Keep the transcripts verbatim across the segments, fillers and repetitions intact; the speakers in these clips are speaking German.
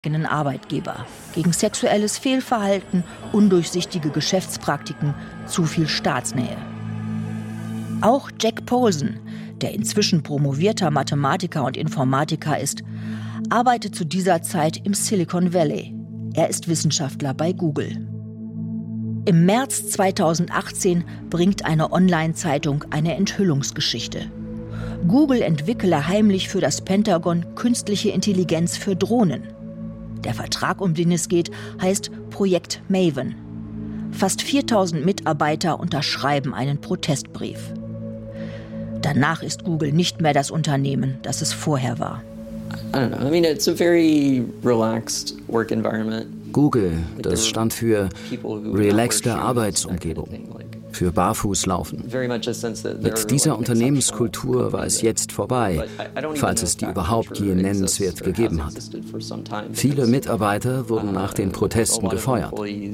eigenen Arbeitgeber. Gegen sexuelles Fehlverhalten, undurchsichtige Geschäftspraktiken, zu viel Staatsnähe. Auch Jack Poulsen, der inzwischen promovierter Mathematiker und Informatiker ist, arbeitet zu dieser Zeit im Silicon Valley. Er ist Wissenschaftler bei Google. Im März zweitausendachtzehn bringt eine Online-Zeitung eine Enthüllungsgeschichte. Google entwickle heimlich für das Pentagon künstliche Intelligenz für Drohnen. Der Vertrag, um den es geht, heißt Projekt Maven. Fast viertausend Mitarbeiter unterschreiben einen Protestbrief. Danach ist Google nicht mehr das Unternehmen, das es vorher war. I don't know. I mean, it's a very relaxed work environment. Google, das stand für relaxte Arbeitsumgebung, für Barfußlaufen. Mit dieser Unternehmenskultur war es jetzt vorbei, falls es die überhaupt je nennenswert gegeben hat. Viele Mitarbeiter wurden nach den Protesten gefeuert.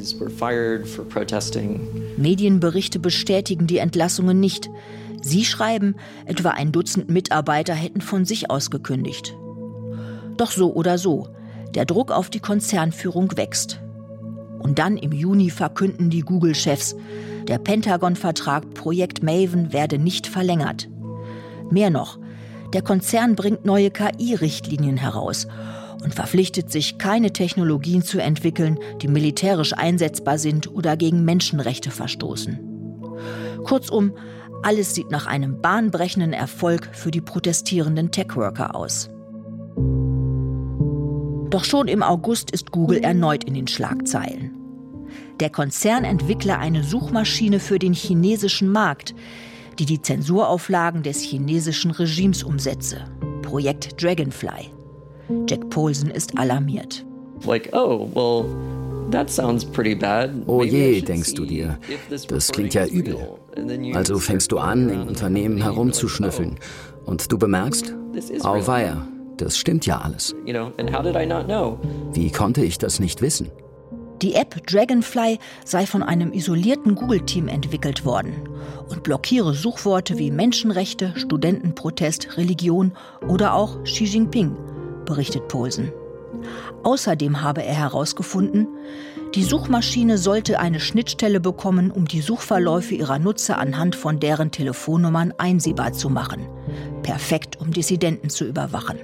Medienberichte bestätigen die Entlassungen nicht. Sie schreiben, etwa ein Dutzend Mitarbeiter hätten von sich aus gekündigt. Doch so oder so, der Druck auf die Konzernführung wächst. Und dann im Juni verkünden die Google-Chefs, der Pentagon-Vertrag Projekt Maven werde nicht verlängert. Mehr noch, der Konzern bringt neue K I-Richtlinien heraus und verpflichtet sich, keine Technologien zu entwickeln, die militärisch einsetzbar sind oder gegen Menschenrechte verstoßen. Kurzum, alles sieht nach einem bahnbrechenden Erfolg für die protestierenden Tech-Worker aus. Doch schon im August ist Google erneut in den Schlagzeilen. Der Konzern entwickle eine Suchmaschine für den chinesischen Markt, die die Zensurauflagen des chinesischen Regimes umsetze. Projekt Dragonfly. Jack Poulsen ist alarmiert. Like, oh, well, that sounds pretty bad. Oh je, denkst du dir, das klingt ja übel. Also fängst du an, im Unternehmen herumzuschnüffeln. Und du bemerkst, auweia, das stimmt ja alles. Wie konnte ich das nicht wissen? Die App Dragonfly sei von einem isolierten Google-Team entwickelt worden und blockiere Suchworte wie Menschenrechte, Studentenprotest, Religion oder auch Xi Jinping, berichtet Poulsen. Außerdem habe er herausgefunden, die Suchmaschine sollte eine Schnittstelle bekommen, um die Suchverläufe ihrer Nutzer anhand von deren Telefonnummern einsehbar zu machen. Perfekt, um Dissidenten zu überwachen.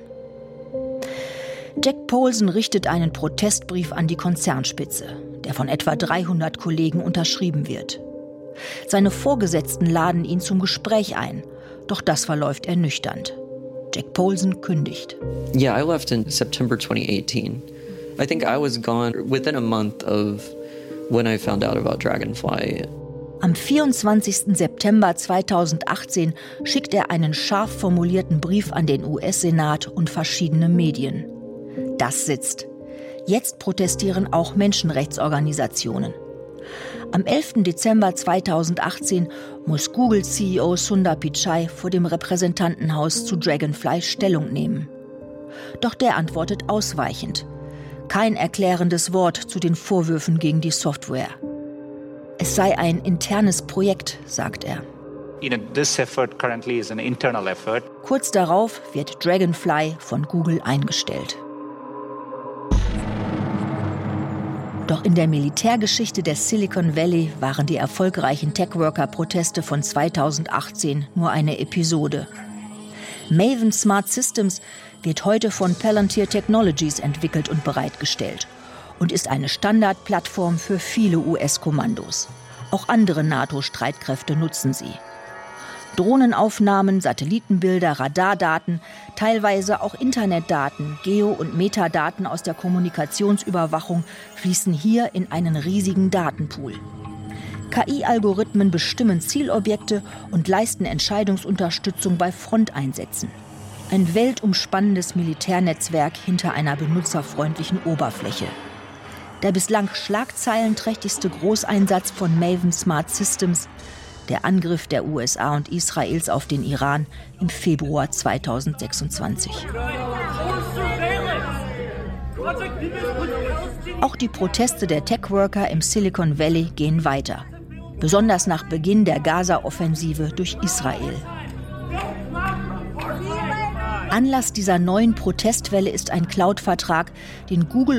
Jack Poulsen richtet einen Protestbrief an die Konzernspitze, der von etwa dreihundert Kollegen unterschrieben wird. Seine Vorgesetzten laden ihn zum Gespräch ein, doch das verläuft ernüchternd. Jack Poulsen kündigt. Yeah, I left in September twenty eighteen. I think I was gone within a month of when I found out about Dragonfly. Am vierundzwanzigsten September zweitausendachtzehn schickt er einen scharf formulierten Brief an den U S-Senat und verschiedene Medien. Das sitzt. Jetzt protestieren auch Menschenrechtsorganisationen. Am elften Dezember zweitausendachtzehn muss Google-C E O Sundar Pichai vor dem Repräsentantenhaus zu Dragonfly Stellung nehmen. Doch der antwortet ausweichend. Kein erklärendes Wort zu den Vorwürfen gegen die Software. Es sei ein internes Projekt, sagt er. Kurz darauf wird Dragonfly von Google eingestellt. Doch in der Militärgeschichte des Silicon Valley waren die erfolgreichen Tech-Worker-Proteste von zweitausendachtzehn nur eine Episode. Maven Smart Systems wird heute von Palantir Technologies entwickelt und bereitgestellt und ist eine Standardplattform für viele U S-Kommandos. Auch andere NATO-Streitkräfte nutzen sie. Drohnenaufnahmen, Satellitenbilder, Radardaten, teilweise auch Internetdaten, Geo- und Metadaten aus der Kommunikationsüberwachung fließen hier in einen riesigen Datenpool. K I-Algorithmen bestimmen Zielobjekte und leisten Entscheidungsunterstützung bei Fronteinsätzen. Ein weltumspannendes Militärnetzwerk hinter einer benutzerfreundlichen Oberfläche. Der bislang schlagzeilenträchtigste Großeinsatz von Maven Smart Systems, der Angriff der U S A und Israels auf den Iran im Februar zweitausendsechsundzwanzig. Auch die Proteste der Tech-Worker im Silicon Valley gehen weiter. Besonders nach Beginn der Gaza-Offensive durch Israel. Anlass dieser neuen Protestwelle ist ein Cloud-Vertrag, den Google